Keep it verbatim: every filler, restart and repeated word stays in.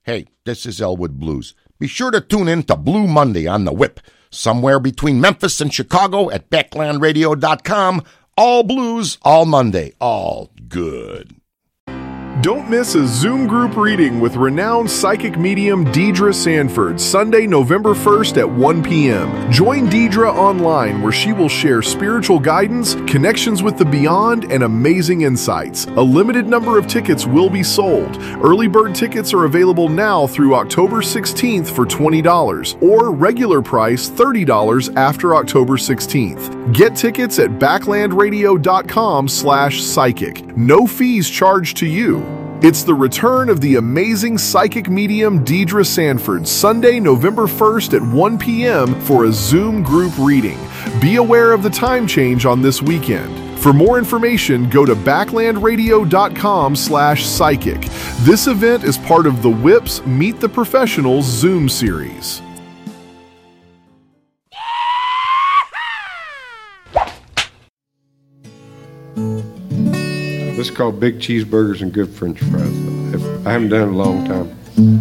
Hey, this is Elwood Blues. Be sure to tune in to Blue Monday on the Whip, somewhere between Memphis and Chicago at backland radio dot com. All blues, all Monday, all good. Don't miss a Zoom group reading with renowned psychic medium Deidre Sanford, Sunday, November first at one p.m. Join Deidre online where she will share spiritual guidance, connections with the beyond, and amazing insights. A limited number of tickets will be sold. Early bird tickets are available now through October sixteenth for twenty dollars, or regular price thirty dollars after October sixteenth. Get tickets at backland radio dot com slash psychic. No fees charged to you. It's the return of the amazing psychic medium Deidre Sanford, Sunday, November first at one p.m. for a Zoom group reading. Be aware of the time change on this weekend. For more information, go to backland radio dot com slash psychic. This event is part of the Whips Meet the Professionals Zoom series. This is called Big Cheeseburgers and Good French Fries. I haven't done it in a long time.